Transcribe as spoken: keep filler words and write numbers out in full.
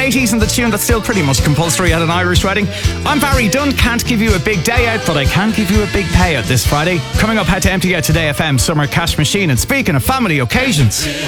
eighties and the tune that's still pretty much compulsory at an Irish wedding. I'm Barry Dunn. Can't give you a big day out, but I can give you a big payout this Friday. Coming up, how to empty out Today F M Summer Cash Machine. And speaking of family occasions,